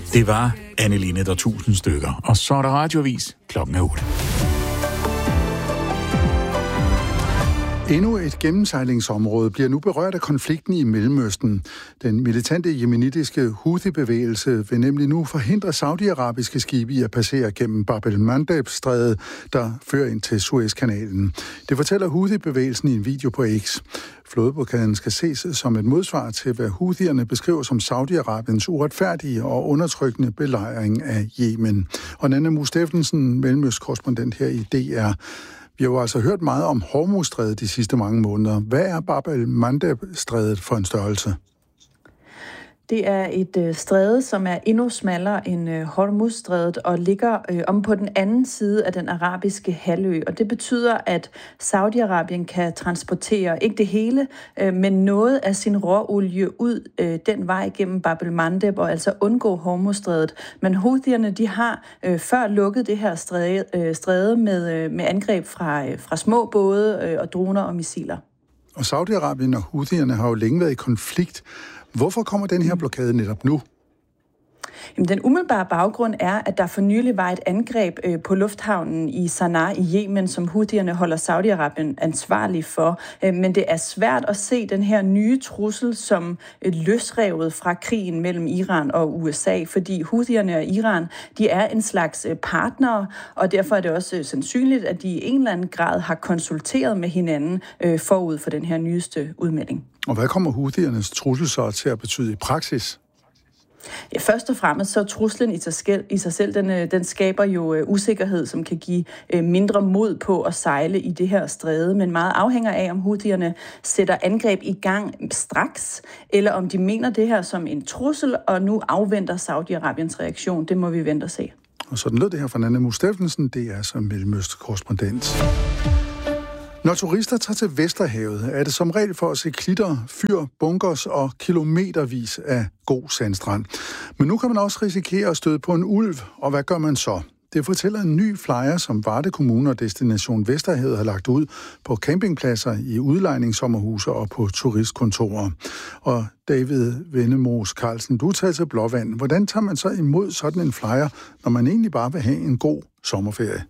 Det var Anneline der 1000 stykker. Og så er der radioavis klokken 8. Endnu et gennemsejlingsområde bliver nu berørt af konflikten i Mellemøsten. Den militante yemenitiske Houthi-bevægelse vil nemlig nu forhindre saudiarabiske skibe i at passere gennem Bab el-Mandeb-strædet, der fører ind til Suezkanalen. Det fortæller Houthi-bevægelsen i en video på X. Flådeblokaden skal ses som et modsvar til, hvad Houthierne beskriver som Saudi-Arabiens uretfærdige og undertrykkende belejring af Yemen. Og Nanna Muus Steffensen, mellemøstkorrespondent her i DR. Vi har jo altså hørt meget om Hormuzstrædet de sidste mange måneder. Hvad er Bab el-Mandeb-strædet for en størrelse? Det er et stræde, som er endnu smallere end Hormuzstrædet og ligger om på den anden side af den arabiske halvø. Og det betyder, at Saudi-Arabien kan transportere ikke det hele, men noget af sin råolie ud den vej gennem Bab el-Mandeb og altså undgå Hormuzstrædet. Men Houthierne, de har før lukket det her stræde med angreb fra små både og droner og missiler. Og Saudi-Arabien og Houthierne har jo længe været i konflikt. Hvorfor kommer den her blokade netop nu? Jamen, den umiddelbare baggrund er, at der for nylig var et angreb på lufthavnen i Sanaa i Yemen, som Houthierne holder Saudi-Arabien ansvarlig for. Men det er svært at se den her nye trussel som løsrevet fra krigen mellem Iran og USA, fordi Houthierne og Iran, de er en slags partnere, og derfor er det også sandsynligt, at de i en eller anden grad har konsulteret med hinanden forud for den her nyeste udmelding. Og hvad kommer Houthiernes trussel så til at betyde i praksis? Ja, først og fremmest så truslen i sig selv, den skaber jo usikkerhed, som kan give mindre mod på at sejle i det her stræde, men meget afhænger af, om Houthierne sætter angreb i gang straks, eller om de mener det her som en trussel, og nu afventer Saudi-Arabiens reaktion. Det må vi vente og se. Og sådan lød det her fra Nanna Muus Steffensen, det er som mellemøstkorrespondent. Når turister tager til Vesterhavet, er det som regel for at se klitter, fyr, bunkers og kilometervis af god sandstrand. Men nu kan man også risikere at støde på en ulv, og hvad gør man så? Det fortæller en ny flyer, som Varde Kommune og Destination Vesterhavet har lagt ud på campingpladser, i udlejningssommerhuse og på turistkontorer. Og David Vennemose Carlsen, du tager til Blåvand. Hvordan tager man så imod sådan en flyer, når man egentlig bare vil have en god sommerferie?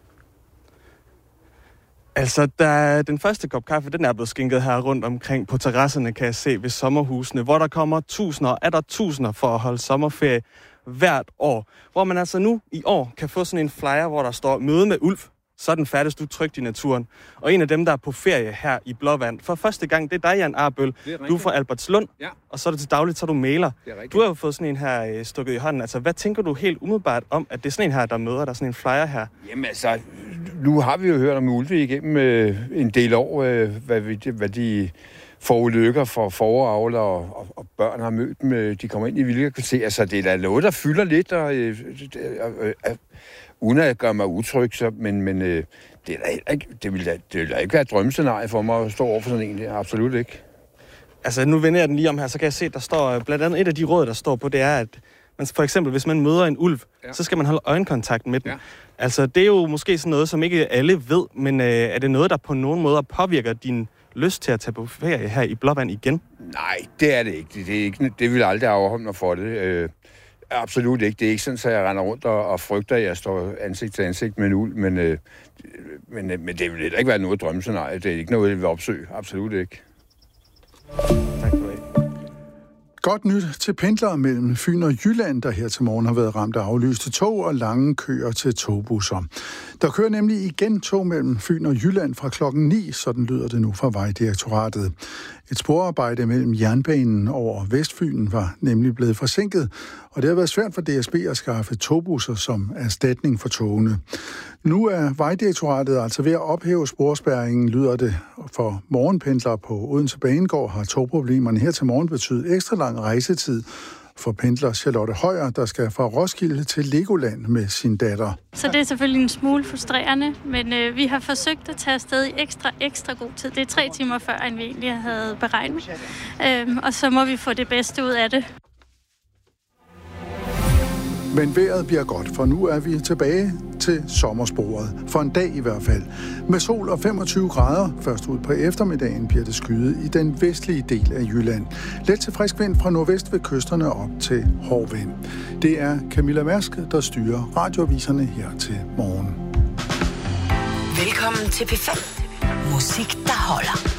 Altså, den første kop kaffe, den er blevet skænket her rundt omkring på terrasserne, kan jeg se ved sommerhusene, hvor der kommer tusinder for at holde sommerferie hvert år. Hvor man altså nu i år kan få sådan en flyer, hvor der står møde med ulv. Sådan færdes du trygt i naturen. Og en af dem, der er på ferie her i Blåvand, for første gang, det er dig, Jan Arbøl. Du er fra Albertslund, ja. Og så er det til dagligt, så er du maler. Du har jo fået sådan en her stukket i hånden. Altså, hvad tænker du helt umiddelbart om, at det er sådan en her, der møder dig, sådan en flyer her? Jamen altså, nu har vi jo hørt om ulve igennem en del år, hvad de forulykker for foravler og børn har mødt dem. De kommer ind i vildekvarter, så det er da noget, der fylder lidt, og uden at gøre mig utryg, så, men det vil da ikke være et drømmescenarie for mig at stå over for sådan en. Det er absolut ikke. Altså, nu vender jeg den lige om her, så kan jeg se, der står blandt andet et af de råd, der står på, det er, at man, for eksempel, hvis man møder en ulv, så skal man holde øjenkontakt med den. Ja. Altså, det er jo måske sådan noget, som ikke alle ved, men er det noget, der på nogen måder påvirker din lyst til at tage på ferie her i Blåvand igen? Nej, det er det ikke. Det vil aldrig afholde mig for det. Absolut ikke. Det er ikke sådan, at jeg render rundt og frygter, at jeg står ansigt til ansigt med en ulv, men det vil ikke være noget drømmescenarie. Det er ikke noget, jeg vil opsøge. Absolut ikke. Tak for det. Godt nyt til pendlere mellem Fyn og Jylland, der her til morgen har været ramt af aflyste tog og lange køer til togbusser. Der kører nemlig igen tog mellem Fyn og Jylland fra klokken 9, sådan lyder det nu fra Vejdirektoratet. Et sporarbejde mellem jernbanen over Vestfyn var nemlig blevet forsinket, og det har været svært for DSB at skaffe togbusser som erstatning for togene. Nu er Vejdirektoratet altså ved at ophæve sporspærringen, lyder det. For morgenpendlere på Odense Banegård har togproblemerne her til morgen betydet ekstra lang rejsetid for pendler Charlotte Højer, der skal fra Roskilde til Legoland med sin datter. Så det er selvfølgelig en smule frustrerende, men vi har forsøgt at tage afsted i ekstra god tid. Det er 3 timer før, end vi egentlig havde beregnet. Og så må vi få det bedste ud af det. Men vejret bliver godt, for nu er vi tilbage til sommersporet. For en dag i hvert fald. Med sol og 25 grader. Først ud på eftermiddagen bliver det skyet i den vestlige del af Jylland. Let til frisk vind fra nordvest ved kysterne op til hård vind. Det er Camilla Mærsk, der styrer radioaviserne her til morgen. Velkommen til P5. Musik, der holder.